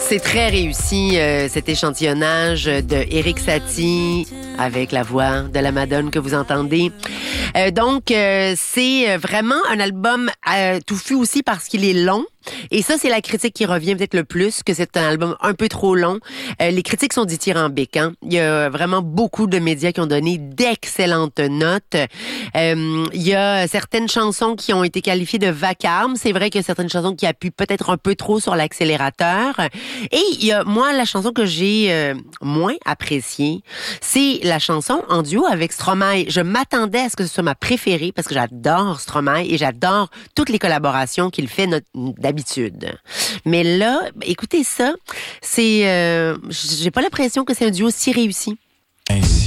C'est très réussi, cet échantillonnage de Erik Satie avec la voix de la Madone que vous entendez. C'est vraiment un album touffu aussi parce qu'il est long. Et ça, c'est la critique qui revient peut-être le plus, que c'est un album un peu trop long. Les critiques sont dithyrambiques. Il y a vraiment beaucoup de médias qui ont donné d'excellentes notes. Il y a certaines chansons qui ont été qualifiées de vacarmes. C'est vrai qu'il y a certaines chansons qui appuient peut-être un peu trop sur l'accélérateur. Et il y a, moi, la chanson que j'ai moins appréciée, c'est la chanson en duo avec Stromae. Je m'attendais à ce que ce soit ma préférée parce que j'adore Stromae et j'adore toutes les collaborations qu'il fait d'habitude. Mais là, écoutez ça, j'ai pas l'impression que c'est un duo si réussi. Ainsi.